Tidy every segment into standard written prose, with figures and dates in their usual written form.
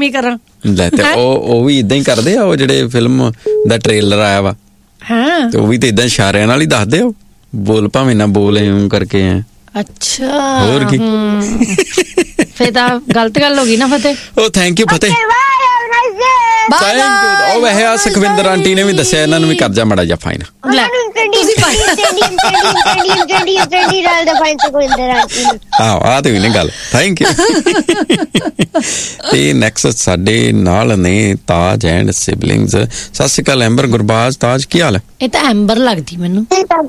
Film ਹੀ ਕਰਾਂ। ਲੈ ਤੇ ਉਹ ਵੀ ਇਦਾਂ ਹੀ ਕਰਦੇ ਆ, ਉਹ ਜਿਹੜੇ ਫਿਲਮ ਦਾ ਟ੍ਰੇਲਰ ਆਇਆ ਵਾ ਹਾਂ ਤੇ ਉਹ ਵੀ ਤੇ ਇਦਾਂ ਇਸ਼ਾਰਿਆਂ ਨਾਲ ਹੀ ਦੱਸਦੇ ਹੋ, ਬੋਲ ਭਾਵੇਂ ਨਾ ਬੋਲੇ ਕਰਕੇ ਆ। ਅੱਛਾ ਹੋਰ ਕੀ ਫੇਰ ਤਾਂ ਗਲਤ ਗੱਲ ਹੋ ਗਈ ਨਾ ਫਤਿਹ। ਉਹ thank you Fateh, thank you. ਉਹ ਵੈਸੇ ਆ ਸੁਖਵਿੰਦਰ ਆਂਟੀ ਨੇ ਵੀ ਦੱਸਿਆ ਇਹਨਾਂ ਨੂੰ ਵੀ ਕਰ ਜਾ ਮੜਾ ਜਾ ਫਾਈਨ। ਆ ਤੇ ਵੀ ਨੇ ਗੱਲ, ਥੈਂਕ ਯੂ। ਤੇ ਨੈਕਸਟ ਸਾਡੇ ਨਾਲ ਨੇ ਤਾਜ ਐਂਡ ਸਿਬਲਿੰਗਸ। ਸਤਿ ਸ਼੍ਰੀ ਅਕਾਲ ਐਂਬਰ, ਗੁਰਬਾਜ, ਤਾਜ, ਕੀ ਹਾਲ ਹੈ? ਇਹ ਤਾਂ ਐਂਬਰ ਲੱਗਦੀ ਮੈਨੂੰ।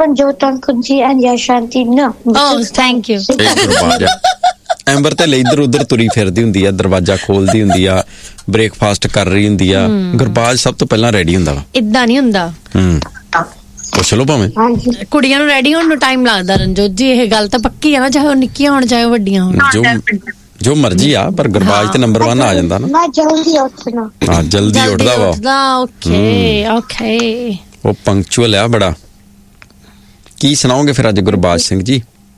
Thank you. ਗੁਰਬਾਜ ਐਂਬਰ ਤੇ ਇੱਧਰ ਉਧਰ ਤੁਰੀ ਫਿਰਦੀ ਹੁੰਦੀ ਆ, ਦਰਵਾਜ਼ਾ ਖੋਲਦੀ ਹੁੰਦੀ ਆ, ਬ੍ਰੇਕਫਾਸਟ ਕਰ ਰਹੀ ਹੁੰਦੀ ਆ। ਗੁਰਬਾਜ ਸਭ ਤੋਂ ਪਹਿਲਾਂ ਰੈਡੀ ਹੁੰਦਾ ਵਾ। ਏਦਾਂ ਨਹੀਂ ਹੁੰਦਾ। ਪੁੱਛ ਲਓ ਭਾਵੇਂ। ਕੁੜੀਆਂ ਨੂੰ ਰੈਡੀ ਹੋਣ ਨੂੰ ਟਾਈਮ ਲੱਗਦਾ ਰਣਜੋਤ ਜੀ, ਇਹ ਗੱਲ ਤਾਂ ਪੱਕੀ ਆ ਨਾ, ਚਾਹੇ ਉਹ ਨਿੱਕੀਆਂ ਹੋਣ ਚਾਹੇ ਉਹ ਵੱਡੀਆਂ ਹੋਣ। ਜੋ ਮਰਜ਼ੀ ਆ, ਪਰ ਗੁਰਬਾਜ ਤੇ ਨੰਬਰ 1 ਆ ਜਾਂਦਾ ਨਾ। ਜਲਦੀ ਉੱਠਣਾ। ਹਾਂ ਜਲਦੀ ਉੱਠਦਾ ਵਾ। Okay okay. ਉਹ ਪੰਕਚੁਅਲ ਆ ਬੜਾ। ਕੀ ਸੁਣਾਓਗੇ ਫਿਰ ਅੱਜ ਗੁਰਬਾਜ ਸਿੰਘ ਜੀ?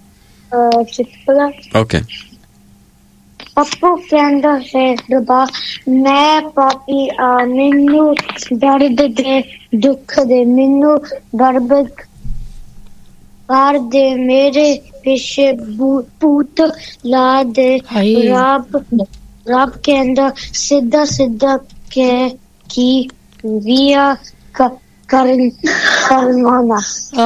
ਓਕੇ। ਪੱਪੂ ਕਹਿੰਦਾ ਹੈ ਰੱਬਾ ਮੈਂ ਪਾਪੀ ਆ, ਮੈਨੂੰ ਦਰਦ ਦੇ ਦੁੱਖ ਦੇ, ਮੈਨੂੰ ਬਰਬਦ ਕਰ ਦੇ, ਮੇਰੇ ਪਿੱਛੇ ਭੂਤ ਲਾ ਦੇ। ਰੱਬ ਕਹਿੰਦਾ ਸਿੱਧਾ ਸਿੱਧਾ ਕਹਿ ਕੀ ਵੀਆ ਕਰਨਾ।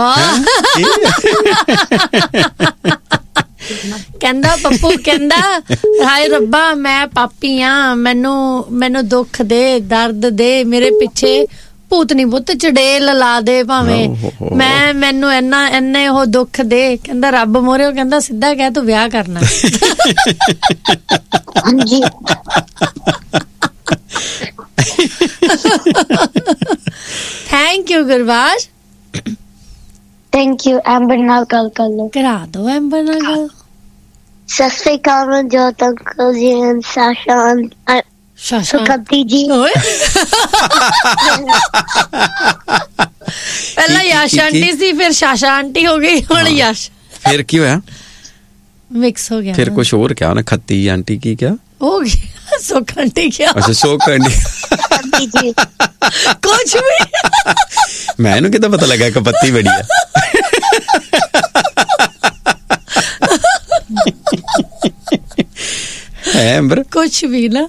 ਕਹਿੰਦਾ ਪੱਪੂ ਕਹਿੰਦਾ ਹਾਏ ਰੱਬਾ ਮੈਂ ਪਾਪੀ ਆ, ਮੈਨੂੰ ਦੁੱਖ ਦੇ, ਦਰਦ ਦੇ, ਮੇਰੇ ਪਿੱਛੇ ਭੂਤ ਨੀ ਪੁੱਤ ਚੜੇਲ ਲਾ ਦੇ, ਭਾਵੇਂ ਮੈਨੂੰ ਇੰਨੇ ਉਹ ਦੁੱਖ ਦੇ। ਕਹਿੰਦਾ ਰੱਬ ਮੋਰੇ, ਉਹ ਕਹਿੰਦਾ ਸਿੱਧਾ ਕਹਿ ਤੂੰ ਵਿਆਹ ਕਰਨਾ। ਹਾਂਜੀ। Thank you Gurbaj. Thank you. Amber ਨਾਲ ਗੱਲ ਕਰ ਲਓ। ਕਰਾ ਦੋ ਐਂਬਰ ਨਾਲ ਗੱਲ। ਸਤਿ ਸ਼੍ਰੀ ਅਕਾਲ ਜੋਤ ਅੰਕਲ ਜੀ, ਸਾਸ਼ਾ ਸੁਖਤੀ ਜੀ। ਪਹਿਲਾਂ ਯਸ਼ ਆਂਟੀ ਸੀ, ਫਿਰ ਸਾਸ਼ਾ ਆਂਟੀ ਹੋ ਗਈ, ਹੁਣ ਯਸ਼। ਫਿਰ ਕੀ ਹੋਇਆ? ਮਿਕਸ ਹੋ ਗਿਆ। ਫਿਰ ਕੁਝ ਹੋਰ ਕਿਹਾ ਉਹਨੇ? ਖੱਤੀ ਆਂਟੀ ਕੀ ਕਿਹਾ? ਹੋ ਗਿਆ ਸੁਖ ਆਂਟੀ ਕਿਹਾ। ਅੱਛਾ ਸੁਖ ਆਂਟੀ। ਕੁਝ ਵੀ ਮੈਂ ਇਹਨੂੰ ਕਿੱਦਾਂ ਪਤਾ ਲੱਗਾ ਕਿ ਪੱਤੀ ਬੜੀ ਆ? ਐਂਬਰ ਕੁਛ ਵੀ ਨਾ।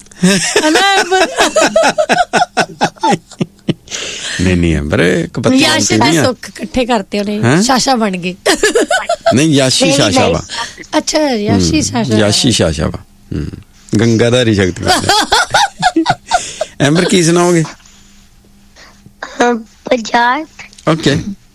ਨਹੀਂ ਐਂਬਰ ਯਾਸ਼ੀ ਤੇ ਸੁੱਖ ਇਕੱਠੇ ਕਰਤੇ ਉਹਨੇ, ਸਾਸ਼ਾ ਬਣ ਗਏ। ਨਹੀਂ ਯਾਸ਼ੀ ਸਾਸ਼ਾ ਵਾ। ਅੱਛਾ ਯਾਸ਼ੀ ਸਾਸ਼ਾ। ਯਾਸ਼ੀ ਸਾਸ਼ਾ ਵਾ। ਗੰਗਾਧਾਰੀ ਸ਼ਕਤੀ। ਐਂਬਰ ਕੀ ਸੁਣਾਓਗੇ? ਪੰਜਾਬ। ਓਕੇ।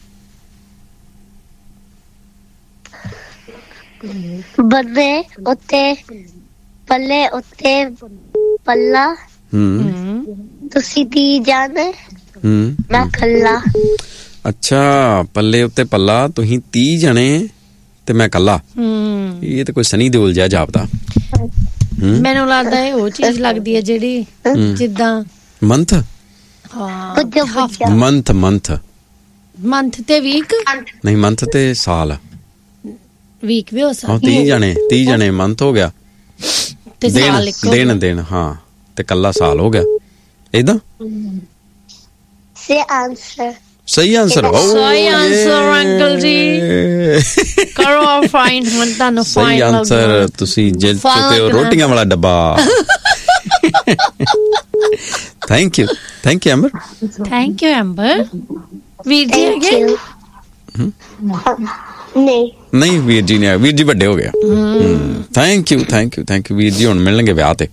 ਬੰਦੇ ਉੱਤੇ ਪੱਲੇ ਉੱਤੇ ਪੱਲਾ, ਤੁਸੀਂ ਤੀ ਜਾਣੇ ਮੈਂ ਕੱਲਾ। ਅੱਛਾ ਪੱਲੇ ਉੱਤੇ ਪੱਲਾ, ਤੁਸੀਂ 30 ਜਣੇ ਤੇ ਮੈਂ ਕੱਲਾ। ਇਹ ਤਾਂ ਕੋਈ ਸਨੀ ਦਿਓਲ ਜਿਹਾ ਜਾਪਦਾ। ਮੈਨੂੰ ਲੱਗਦਾ ਇਹ ਉਹ ਚੀਜ਼ ਲੱਗਦੀ ਹੈ ਜਿਹੜੀ ਜਿੱਦਾਂ ਮੰਥ। ਮੰਥ ਤੇ ਵੀਕ ਨਹੀਂ, ਮੰਥ ਤੇ ਸਾਲ। ਵੀਕ ਵੀ ਹੋ ਸਕਦਾ। 30 ਜਣੇ ਮੰਥ ਹੋ ਗਿਆ, ਤੇ ਸਾਲ ਇੱਕ ਦਿਨ ਹਾਂ, ਤੇ ਕੱਲਾ ਸਾਲ ਹੋ ਗਿਆ। ਏਦਾਂ ਸਹੀ ਆਨਸਰ। ਸਹੀ ਆਨਸਰ ਅੰਕਲ ਜੀ। ਕਰੋ ਫਾਈਨ ਹੁਣ ਤੁਹਾਨੂੰ ਸਹੀ ਆਨਸਰ। ਤੁਸੀਂ ਜਿੱਤ ਚੁੱਕੇ ਹੋ ਰੋਟੀਆਂ ਵਾਲਾ ਡੱਬਾ। Thank you amber. Thank you amber. ਵੀਰ ਜੀ ਹੈਗੇ? ਨਹੀਂ ਵੀਰ ਜੀ ਨੇ, ਵੀਰ ਜੀ ਵੱਡੇ ਹੋ ਗਿਆ। ਥੈਂਕ ਯੂ ਵੀਰ ਜੀ। ਹੁਣ ਮਿਲਣਗੇ ਵਿਆਹ ਤੇ।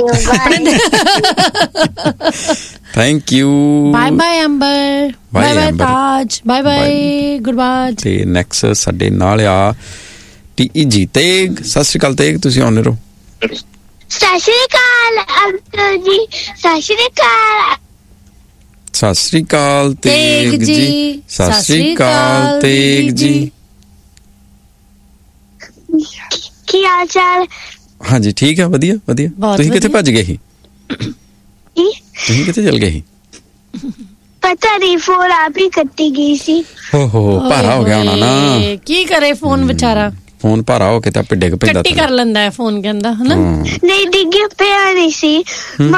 Thank you. Bye bye amber. Bye bye Taj. Bye bye Gurbaj. ਤੇ ਨੈਕਸਟ ਸਾਡੇ ਨਾਲ ਆ TEG ਤੇਗ। ਸਤਿ ਸ਼੍ਰੀ ਅਕਾਲ ਤੇਗ, ਤੁਸੀਂ ਆਉਣੇ ਰਹੋ। ਸਤਿ ਸ਼੍ਰੀ ਅਕਾਲ ਅੰਕਲ ਜੀ। ਸਤਿ ਸ਼੍ਰੀ ਅਕਾਲ। ਸਤਿ ਸ਼੍ਰੀ ਅਕਾਲ ਤੇਗ ਜੀ। ਸਤਿ ਸ਼੍ਰੀ ਅਕਾਲ ਤੇਗ ਜੀ। ਕੀ ਹਾਲ ਚਾਲ? ਹਾਂਜੀ ਠੀਕ ਆ, ਵਧੀਆ। ਤੁਸੀਂ ਕਿੱਥੇ ਭੱਜ ਗਏ ਸੀ? ਤੁਸੀਂ ਕਿੱਥੇ ਚਲ ਗਏ ਸੀ? ਪਤਾ ਨਹੀਂ, ਫੋਨ ਆਪ ਹੀ ਕੱਟੀ ਗਈ ਸੀ। ਹੋ ਭਾਰਾ ਹੋ ਗਿਆ ਹੋਣਾ ਨਾ। ਕੀ ਕਰੇ ਫੋਨ ਵਿਚਾਰਾ, ਫੋਨ ਭਾਰਾ ਹੋ ਕੇ ਤਾਂ ਡਿੱਗ ਪੈਂਦਾ। ਕੱਟੀ ਕਰ ਲੈਂਦਾ ਹੈ ਫੋਨ, ਕਹਿੰਦਾ ਹਨਾ। ਨਹੀਂ ਡਿੱਗ ਪਿਆ ਨਹੀਂ ਸੀ।